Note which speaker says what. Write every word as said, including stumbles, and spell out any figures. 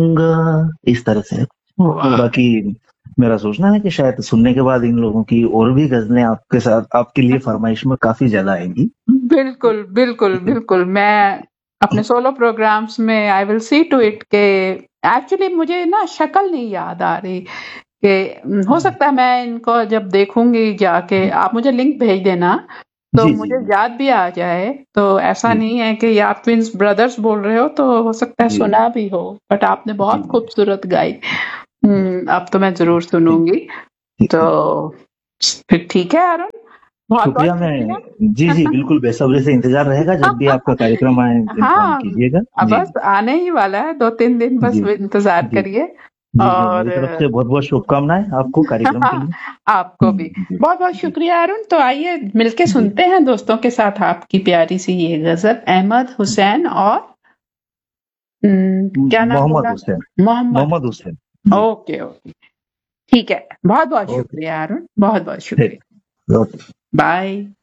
Speaker 1: इस तरह से।
Speaker 2: वाह।
Speaker 1: बाकी मेरा सोचना है कि शायद सुनने के बाद इन लोगों की और भी गजलें आपके साथ आपके लिए फरमाइश में काफी ज्यादा आएंगी।
Speaker 2: बिल्कुल बिल्कुल
Speaker 1: ठीक है।
Speaker 2: बिल्कुल, मैं अपने सोलो प्रोग्राम्स में I will see to it के एक्चुअली मुझे ना शक्ल नहीं याद आ रही कि हो सकता है मैं इनको जब देखूंगी जाके आप मुझे लिंक भेज देना तो
Speaker 1: जी जी
Speaker 2: मुझे
Speaker 1: जी
Speaker 2: याद भी आ जाए। तो ऐसा
Speaker 1: जी
Speaker 2: नहीं है कि ये आप ट्विंस ब्रदर्स बोल रहे हो तो हो सकता है
Speaker 1: जी
Speaker 2: सुना भी हो, बट आपने
Speaker 1: जी
Speaker 2: बहुत
Speaker 1: जी
Speaker 2: खूबसूरत गाई। हम्म, अब तो मैं जरूर
Speaker 1: थैंक
Speaker 2: सुनूंगी। तो फिर ठीक है अरुण, बहुत बहुत
Speaker 1: शुक्रिया।
Speaker 2: शुक्रिया।
Speaker 1: मैं जी जी बिल्कुल बेसब्री से इंतजार रहेगा, जब भी आपका कार्यक्रम आए इन्फॉर्म
Speaker 2: हाँ,
Speaker 1: कीजिएगा।
Speaker 2: अब
Speaker 1: जी
Speaker 2: बस आने ही वाला है, दो तीन दिन बस
Speaker 1: जी
Speaker 2: इंतजार
Speaker 1: जी
Speaker 2: करिए।
Speaker 1: जी जी
Speaker 2: और
Speaker 1: मेरी तरफ से बहुत बहुत शुभकामनाएं आपको कार्यक्रम के लिए।
Speaker 2: आपको भी
Speaker 1: हम्म, जी
Speaker 2: बहुत बहुत
Speaker 1: जी
Speaker 2: शुक्रिया अरुण। तो आइए मिलके
Speaker 1: जी
Speaker 2: सुनते हैं दोस्तों के साथ आपकी प्यारी सी ये गजल, अहमद हुसैन और हम्म, क्या नाम
Speaker 1: मोहम्मद
Speaker 2: बोला?
Speaker 1: हुसैन।
Speaker 2: मोहम्मद
Speaker 1: मोहम्मद हुसैन।
Speaker 2: हुसैन।
Speaker 1: जी।
Speaker 2: ओके ओके, ठीक है। बहुत बहुत
Speaker 1: ओके।
Speaker 2: शुक्रिया अरुण, बहुत बहुत
Speaker 1: ठीक।
Speaker 2: शुक्रिया।
Speaker 1: ओके।
Speaker 2: बाय।